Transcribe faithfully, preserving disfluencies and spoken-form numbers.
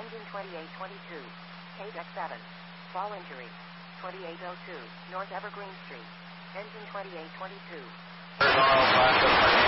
Engine twenty-eight twenty-two. K D E C seven. Fall injury. twenty-eight oh two. North Evergreen Street. Engine twenty-eight twenty-two.